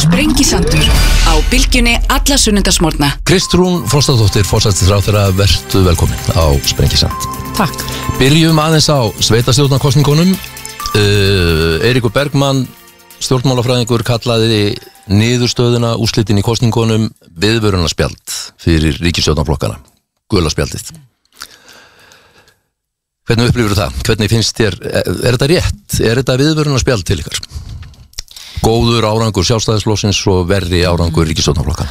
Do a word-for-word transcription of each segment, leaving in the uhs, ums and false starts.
Sprengisandur á Bylgjunni alla sunnudagsmorgna. Kristrún Frostadóttir, forsætisráðherra, vertu velkomin á Sprengisand. Takk. Byrjum aðeins á sveitastjórnarkosningunum. uh, Eiríkur Bergmann, stjórnmálafræðingur, kallaði niðurstöðuna, úrslitin í kosningunum viðvörunarspjald fyrir ríkisstjórnarflokkana, gula spjaldið. Hvernig upplifir það? Hvernig finnst þér, er, er þetta rétt? Er þetta viðvörunarspjald til ykkar? Góður árangur Sjálfstæðisflokksins og verri árangur ríkisstjórnarflokkana?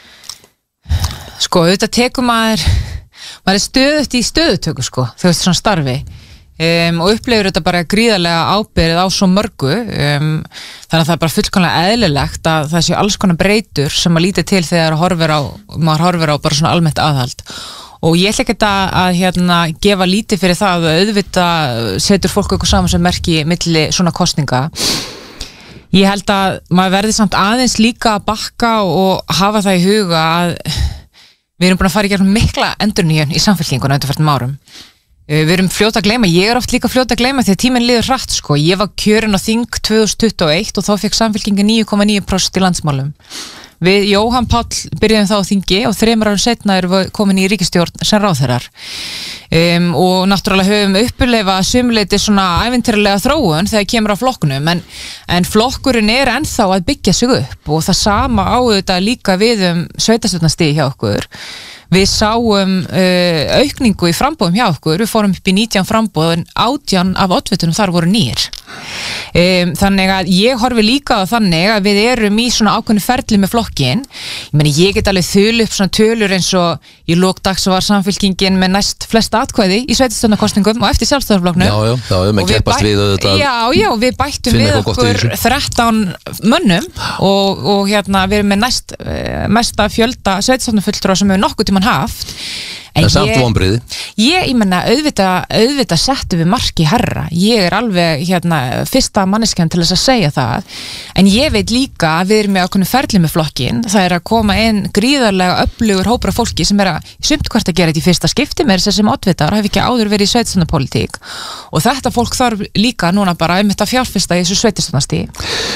Sko, auðvitað tekur maður maður er stöðugt í stöðutöku, sko, þegar þetta er svona starfi um, og upplifir þetta bara gríðarlega ábyrgð á svo mörgu, um, þannig að það er bara fullkomlega eðlilegt að það sé alls konar breytur sem maður lítið til þegar horfir á, maður horfir á bara svona almennt aðhald. Og ég ætla ekki að, að hérna, gefa lítið fyrir það að auðvitað setur fólk eitthvað saman sem merki milli svona kosninga. Ég held að maður verði samt aðeins líka að bakka og hafa það í huga að við erum búin að fara í gegnum mikla endurnýjun í samfélkinguna undanfarnum árum. Við erum fljóta að gleyma, ég er oft líka fljóta að gleyma því að tíminn líður hratt, sko. Ég var kjörin á þing tvö þúsund tuttugu og eitt og þá fekk samfélkingin níu komma níu prósent í landsmálum. Við Jóhann Páll byrjuðum þá á þingi og þremur árum seinna erum við komin í ríkisstjórn sem ráðherrar. Um, og náttúrulega höfum uppulefað sumuleyti svona ævintýralega þróun þegar kemur á flokknum, en, en flokkurinn er ennþá að byggja sig upp og það sama á þetta líka við um sveitarstjórnarstig hjá okkur. Við sáum uh, aukningu í framboðum hjá okkur, við fórum upp í nítján framboð en átján af oddvitunum þar voru nýr. Um, þannig að ég horfi líka á þannig að við erum í svona ákveðnu ferli með flokkin. Ég meni, ég get alveg þulu upp svona tölur eins og í lókdags var samfylkingin með næst flest atkvæði í sveitarstjórnarkosningum og eftir Sjálfstæðisflokknum. Já, já, já, við með keppast við auðvitað. Já, já, við bættum við okkur þrettán mönnum og, og hérna við erum með næst mesta fjölda sveitarstjórnarfulltrúa sem við nokkuð tímann haft. En það er samt vonbrigði. Ég, ég menna, auðvitað, auðvitað settum við marki herra. Ég er alveg, hérna, fyrsta manneskjan til þess að segja það. En ég veit líka að við erum með ákveðnu ferli með flokkin. Það er að koma inn gríðarlega öflugur hópur af fólki sem er að sumt hvert að gera þetta í fyrsta skipti með þess sem oddvitar, hafi ekki áður verið í sveitarstjórnarpólitík. Og þetta fólk þarf líka núna bara um þetta fjárfesta í þessu sveitarstjórnarstigi.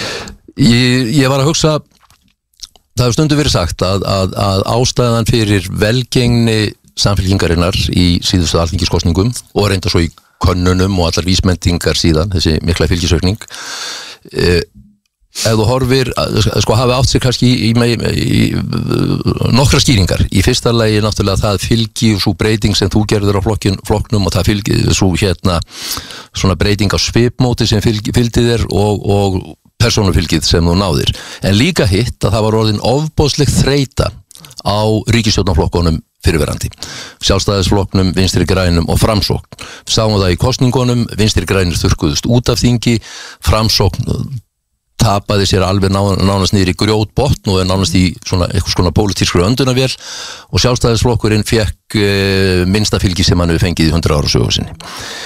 Ég, ég var að hugsa, það hefur stundu verið sagt að, að, að ástæðan fyrir velgengni samfélkingarinnar í síðustu alþingiskosningum og reynda svo í könnunum og allar vísmendingar síðan, þessi mikla fylgisaukning, eh, ef þú horfir, sko hafi átt sér kannski í, í, í, í nokkra skýringar. Í fyrsta lagi náttúrulega það fylgi og svo breyting sem þú gerður á flokkin, flokknum og það fylgi svo hérna svona breyting á svipmóti sem fylgi, fylgdi þér og, og persónufylgið sem þú náðir. En líka hitt að það var orðin ofboðsleg þreyta á ríkisstjórnarflokkunum fyrirverandi. Sjálfstæðisflokknum, Vinstri grænum og Framsókn. Sáum það í kosningunum, Vinstri grænir þurrkuðust út af þingi, Framsókn tapaði sér alveg ná, nánast niður í grjótbotn og er nánast í svona eitthvað svona pólitískri öndunavél og Sjálfstæðisflokkurinn fekk e, minnsta fylgi sem hann hefur fengið í hundrað ára sögu sinni.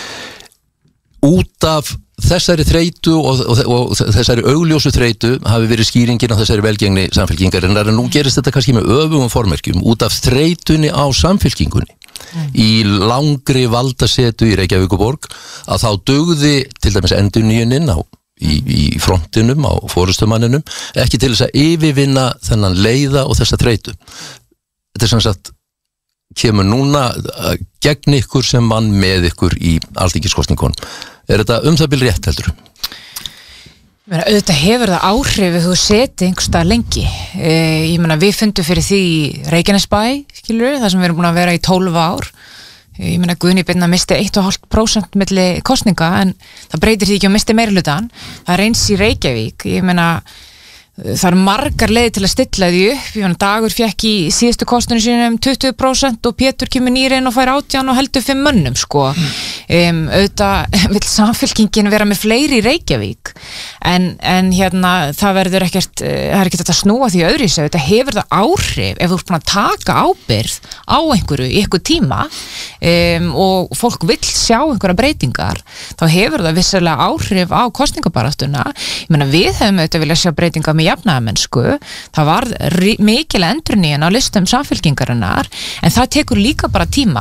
Út af þessari þreytu og, og, og þessari augljósu þreytu hafi verið skýringin á þessari velgengni samfélkingarinnar, en nú gerist þetta kannski með öfugum formerkjum út af þreytunni á samfélkingunni mm. í langri valdasetu í Reykjavíkurborg, að þá dugði til dæmis endurnýjunin á í, í frontinum á forystumanninum ekki til þess að yfirvinna þennan leiða og þessa þreytu. Þetta er sem sagt kemur núna gegn ykkur sem mann með ykkur í alþingiskosningunum. Er þetta um það bil rétt, heldur? Meina, auðvitað hefur það áhrif ef þú seti einhverstað lengi. E, ég meina, við fundum fyrir því í Reykjanesbæ, skilur, þar sem við erum búin að vera í tólf ár. Ég meina, Guðni Birna misti eitt komma fimm prósent milli kosninga, en það breytir því ekki að misti meirihlutann. Það er eins í Reykjavík. Ég meina, það er margar leiðir til að stilla því upp. Ég meina, Dagur fekk í síðustu kostunum sínum tuttugu prósent og Pétur kemur nýrin og fær átján og heldur fimm mönnum, sko. Um, auðvitað vill samfélkingin vera með fleiri í Reykjavík en, en hérna það verður ekkert, það er ekkert að snúa því öðru í sig. Þetta hefur það áhrif ef þú ert búin að taka ábyrgð á einhverju í einhver tíma um, og fólk vill sjá einhverja breytingar, þá hefur það vissulega áhrif á kosningabaráttuna. Ég meina, við hefum auðvitað viljað sjá breytingar með jafnaðarmennsku, það var mikil endurnýjun á listum samfélkingarinnar, en það tekur líka bara tíma.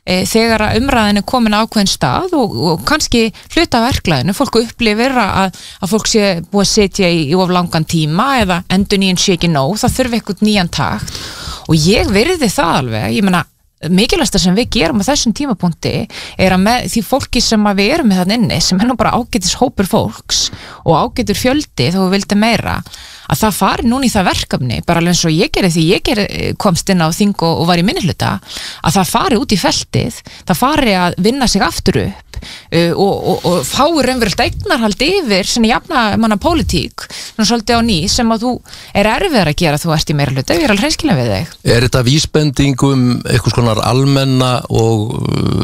e, þegar að umræðin er komin á ákveðin stað og, og kannski hluta af verklæðinu, fólk upplifir að, að fólk sé búið að setja í, í of langan tíma eða endur nýjum sé ekki nóg, það þurfi eitthvað nýjan takt og ég virði það alveg, ég meina mikilvægsta sem við gerum á þessum tímapunkti er að með því fólki sem að við erum með þann inni, sem er nú bara ágætis hópur fólks og ágætur fjöldi þó við vildi meira, að það fari núna í það verkefni, bara alveg eins og ég gerði því ég gerði, komst inn á þing og, og var í minnihluta, að það fari út í feltið, það fari að vinna sig aftur upp uh, og, og, og fáir raunverulegt eignarhald yfir svona jafnamanna pólitík, svona svolítið á ný sem að þú er erfiðar að gera þú ert í meira hluta, ég er alveg hreinskilin við þig. Er þetta vísbending um eitthvað svona almenna og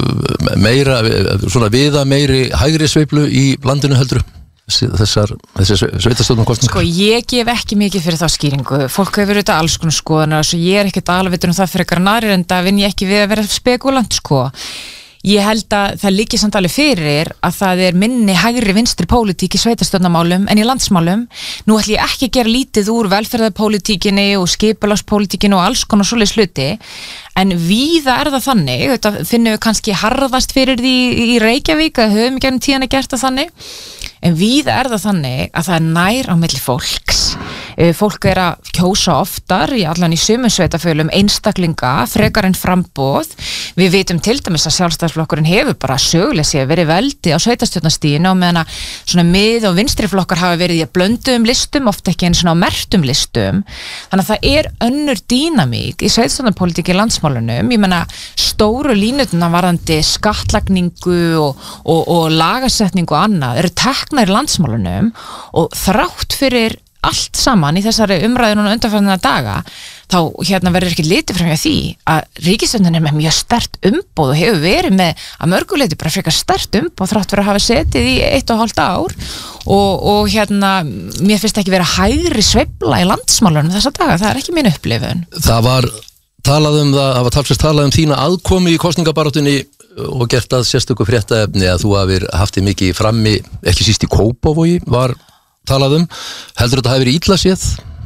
meira, svona viða meiri hægri sveiflu í landinu heldur? Þessar, þessar sveitarstjórnarkosningar? Sko, ég gef ekki mikið fyrir þá skýringu. Fólk hefur auðvitað alls konar skoðunar, svo ég er ekkert alvitur um það fyrir eitthvað narir en það vinn ég ekki við að vera spekulant, sko. Ég held að það liggi samt alveg fyrir að það er minni hægri vinstri pólitík í sveitarstjórnarmálum en í landsmálum. Nú ætlum ég ekki að gera lítið úr velferðarpólitíkinni og skipulagspólitíkinni og alls konar svoleiðis hluti, en víða er það þannig, þetta finnum við kannski harðast fyrir því í Reykjavík að höfum ekki ennum tíðan að gert það þannig, en víða er það þannig að það er nær á milli fólks. Fólk er að kjósa oftar í allan í sumum sveitarfélögum einstaklinga frekar en framboð. Við vitum til dæmis að Sjálfstæðisflokkurinn hefur bara sögulega séð verið veldi á sveitarstjórnarstiginu og meðan að svona mið- og vinstri flokkar hafa verið í að blönduðum listum, ofta ekki einu svona á merktum listum. Þannig að það er önnur dýnamík í sveitarstjórnarpólitík í landsmálunum. Ég meina stóru línutuna varðandi skattlagningu og, og, og lagasetningu og annað eru teknar í landsmálunum og þrátt fyrir allt saman í þessari umræðinu og undanfarna daga, þá hérna verður ekki litið fram hjá því að ríkisstjórnin er með mjög sterkt umboð og hefur verið með að mörguleiti bara frekar sterkt umboð þrátt fyrir að hafa setið í eitt og hálft ár og, og hérna mér finnst ekki vera hægri sveifla í landsmálunum þessa daga, það er ekki mín upplifun. Það var talað um það, það var talsvist talað um þína aðkomi í kosningabaráttunni og gert að sérstöku fréttaefni að þú hafir haft þig mikið frammi, ekki síst í Kópavogi var talað um, heldur þetta hafi verið illa séð?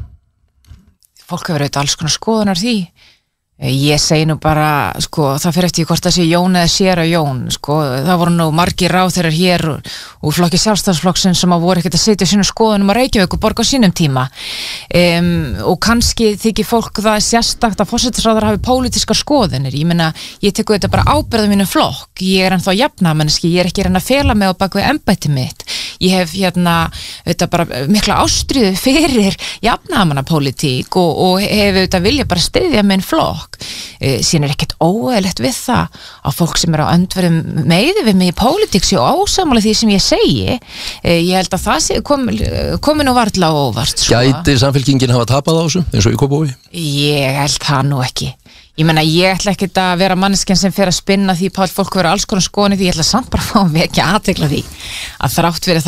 Fólk hefur auðvitað alls konar skoðunar því. Ég segi nú bara, sko, það fyrir eftir hvort það sé Jón eða séra Jón, sko, það voru nú margir ráðherrar hér og, og flokki Sjálfstæðisflokksins sem að voru ekkert að setja sínu skoðunum að Reykjavík og borga á sínum tíma. Um, og kannski þykir fólk það sérstakt að forsætisráðherra hafi pólitískar skoðunir. Ég meina, ég tekur þetta bara ábyrgð á mínum flokk. Ég er ennþá jafnaðarmenneski, ég er ekki að reyna að fela mig á bak við embætti mitt. Ég hef hérna, þetta bara mikla ástríðu fyrir jafnaðarmannapólitík og, og hef þetta vilja bara styðja minn flokk. Síðan er ekkert óeðlegt við það að fólk sem er á öndverðum meiði við mig í pólitík séu ósammála því sem ég segi. Ég held að það sé komi, komi nú varla á óvart. Sko. Gæti samfylkingin hafa tapað á þessu eins og í Kópavogi? Ég held það nú ekki. Ég meina, ég ætla ekkert að vera manneskjan sem fer að spinna því Páll fólk vera alls konar skoðanir því ég ætla samt bara að fá að vekja athygli á því að þrátt fyrir það